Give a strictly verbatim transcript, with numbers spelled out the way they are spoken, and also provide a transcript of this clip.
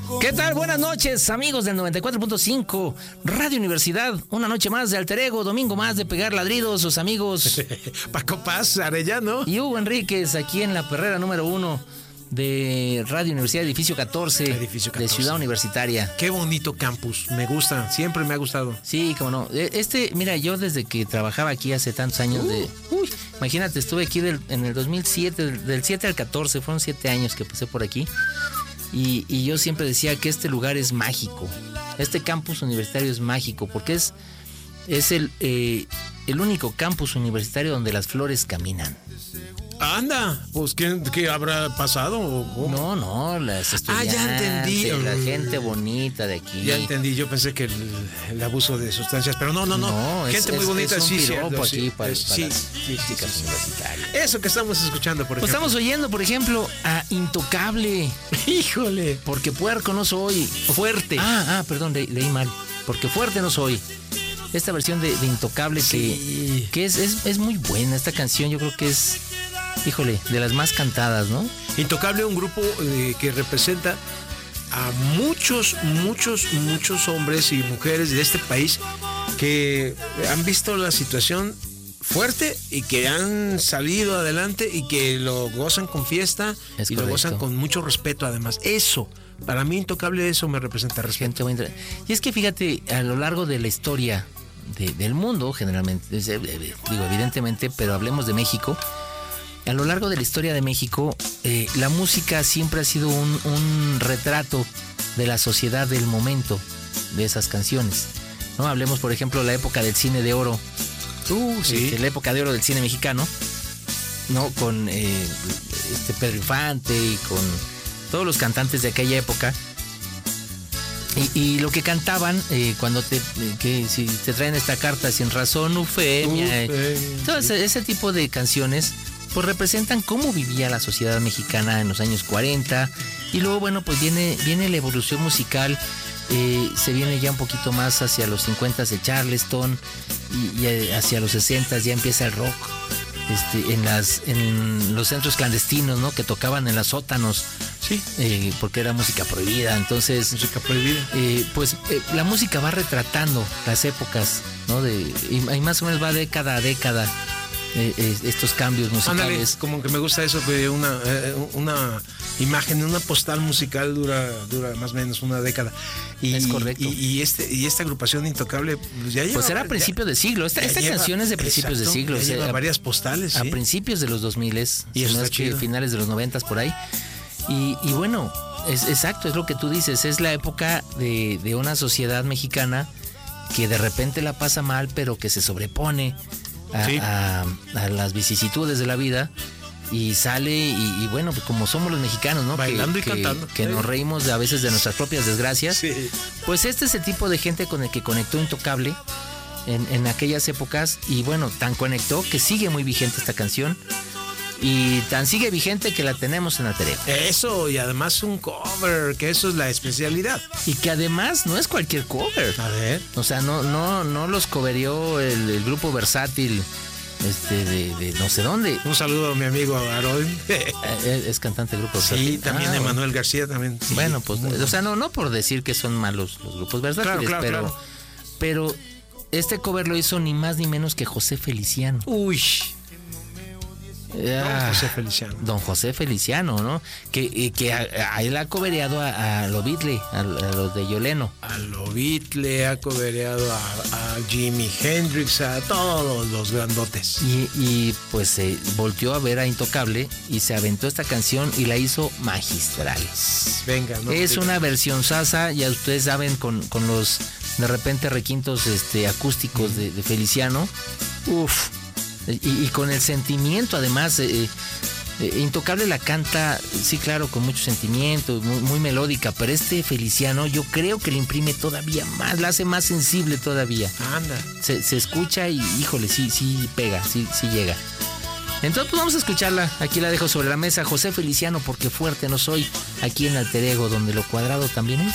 ¿Qué tal? Buenas noches, amigos del noventa y cuatro punto cinco Radio Universidad. Una noche más de Alter Ego, domingo más de pegar ladridos, sus amigos Paco Paz, Arellano y Hugo Enríquez, aquí en la perrera número uno de Radio Universidad, edificio catorce, edificio catorce, de Ciudad Universitaria. Qué bonito campus, me gusta, siempre me ha gustado. Sí, cómo no. Este, mira, yo desde que trabajaba aquí hace tantos años, uh. de, uy, imagínate, estuve aquí del, en el dos mil siete, del, del siete al catorce, fueron siete años que pasé por aquí. Y, y yo siempre decía que este lugar es mágico. Este campus universitario es mágico porque es, es el, eh, el único campus universitario donde las flores caminan. Anda, pues ¿qué, qué habrá pasado? ¿O no, no, las estudiantes, ah, ya entendí. La gente bonita de aquí. Ya entendí, yo pensé que el, el abuso de sustancias, pero no, no, no. no gente es, muy bonita, es un sí, piropo sí, aquí sí, para, es, para sí, las sí, chicas sí, universitarias. Eso que estamos escuchando, por pues ejemplo. Estamos oyendo, por ejemplo, a Intocable. Híjole. Porque puerco no soy. Fuerte. Ah, ah, perdón, le, leí mal. Porque fuerte no soy. Esta versión de, de Intocable sí. que, que es, es, es muy buena. Esta canción yo creo que es, híjole, de las más cantadas, ¿no? Intocable, un grupo eh, que representa a muchos, muchos, muchos hombres y mujeres de este país que han visto la situación fuerte y que han salido adelante y que lo gozan con fiesta es y correcto. Lo gozan con mucho respeto además. Eso, para mí Intocable, eso me representa respeto. Y es que fíjate, a lo largo de la historia de, del mundo, generalmente, digo evidentemente, pero hablemos de México. A lo largo de la historia de México, eh, la música siempre ha sido un, un retrato de la sociedad del momento de esas canciones, ¿no? Hablemos, por ejemplo, de la época del cine de oro, uh, sí. eh, la época de oro del cine mexicano, ¿no? Con eh, este Pedro Infante y con todos los cantantes de aquella época. Y, y lo que cantaban eh, cuando te que si te traen esta carta sin razón, Ufemia, uh, eh, todo ese, ese tipo de canciones pues representan cómo vivía la sociedad mexicana en los años cuarenta. Y luego, bueno, pues viene, viene la evolución musical, eh, se viene ya un poquito más hacia los cincuenta de Charleston y, y hacia los sesenta ya empieza el rock este, en, las, en los centros clandestinos, ¿no? Que tocaban en las sótanos. Sí. Eh, porque era música prohibida, entonces... Música prohibida. Eh, pues eh, la música va retratando las épocas, ¿no? De, y, y más o menos va década a década. Eh, eh, estos cambios musicales. Ándale, como que me gusta eso, que una, eh, una imagen, una postal musical dura, dura más o menos una década. Y, es correcto. Y, y, este, y esta agrupación Intocable, pues ya lleva... Pues era a principios de siglo. Esta, esta lleva, canción es de principios exacto, de siglo. Ya o sea, lleva a, varias postales. A ¿sí? principios de los dos miles, y si no es que finales de los noventas por ahí. Y, y bueno, es exacto, es lo que tú dices. Es la época de, de una sociedad mexicana que de repente la pasa mal, pero que se sobrepone A, sí. a, a las vicisitudes de la vida y sale y, y bueno, pues como somos los mexicanos, ¿no? Bailando que, y que, cantando. Que sí. Nos reímos de, a veces de nuestras propias desgracias. Sí. Pues este es el tipo de gente con el que conectó Intocable en, en aquellas épocas y bueno, tan conectó que sigue muy vigente esta canción. Y tan sigue vigente que la tenemos en Alter Ego. Eso, y además un cover, que eso es la especialidad. Y que además no es cualquier cover. A ver. O sea, no, no, no los coverió el, el grupo versátil este de, de no sé dónde. Un saludo a mi amigo Aarón. Es, es cantante del grupo versátil. Sí, también ah, Emanuel García también. Sí. Bueno, pues, o sea, no, no por decir que son malos los grupos versátiles, claro, claro, pero, claro. pero este cover lo hizo ni más ni menos que José Feliciano. Uy. Ah, Don José Feliciano. Don José Feliciano, ¿no? Que, que a, a él ha cobereado a, a los Beatles, a, a los de Yoleno. A los Beatles, ha cobereado a, a Jimi Hendrix, a todos los grandotes. Y, y pues se eh, volteó a ver a Intocable y se aventó esta canción y la hizo magistral. Venga, ¿no? Es una versión sasa, ya ustedes saben, con, con los de repente requintos este, acústicos de, de Feliciano. Uf. Y, y con el sentimiento, además, eh, eh, Intocable la canta, sí, claro, con mucho sentimiento, muy, muy melódica, pero este Feliciano yo creo que le imprime todavía más, la hace más sensible todavía. Anda. Se, se escucha y, híjole, sí, sí pega, sí, sí llega. Entonces, pues vamos a escucharla. Aquí la dejo sobre la mesa. José Feliciano, porque fuerte no soy, aquí en Alter Ego, donde lo cuadrado también es.